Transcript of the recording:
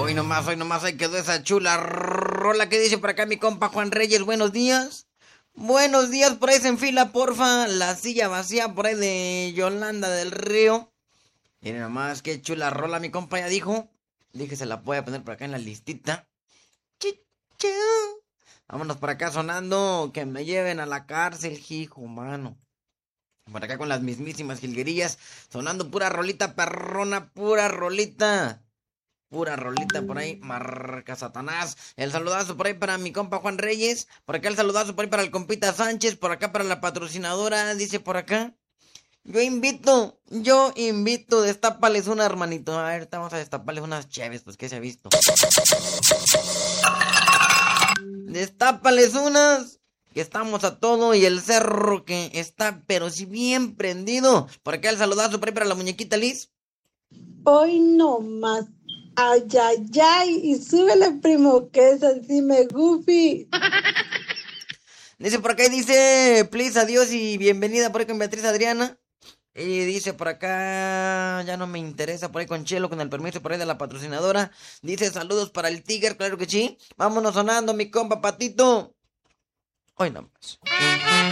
Hoy nomás, ahí quedó esa chula rola que dice por acá mi compa Juan Reyes. Buenos días. Buenos días, por ahí se enfila, porfa, la silla vacía por ahí de Yolanda del Río. Miren nomás, qué chula rola mi compa ya dijo. Dije, se la voy a poner por acá en la listita. Chichu. Vámonos por acá sonando, que me lleven a la cárcel, hijo, mano. Por acá con las mismísimas jilguerillas, sonando pura rolita perrona, pura rolita. Pura rolita por ahí, marca Satanás. El saludazo por ahí para mi compa Juan Reyes. Por acá el saludazo por ahí para el compita Sánchez. Por acá para la patrocinadora, dice por acá. Yo invito, destápales una, hermanito. A ver, vamos a destaparles unas chéves, pues que se ha visto. Destápales unas, que estamos a todo y el cerro que está, pero si bien prendido. Por acá el saludazo por ahí para la muñequita Liz. Hoy no más. Ay, ay, ay. Y súbele, primo, que es así me goofy. Dice por acá y dice, please, adiós y bienvenida por ahí con Beatriz Adriana. Y dice por acá, ya no me interesa, por ahí con Chelo, con el permiso por ahí de la patrocinadora. Dice, saludos para el Tiger, claro que sí. Vámonos sonando, mi compa Patito. Hoy nomás.